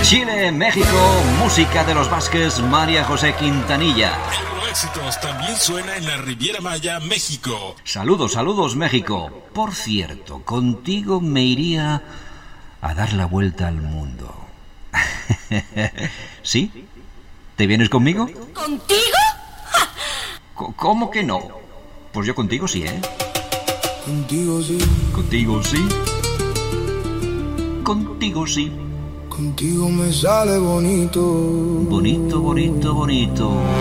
Chile, México, música de los Vázquez, María José Quintanilla. Los éxitos también suena en la Riviera Maya, México. Saludos, saludos, México. Por cierto, contigo me iría a dar la vuelta al mundo. ¿Sí? ¿Te vienes conmigo? ¿Contigo? ¿Cómo que no? Pues yo contigo sí, ¿eh? Contigo sí. Contigo sí. Contigo sí. Contigo me sale bonito. Bonito, bonito, bonito.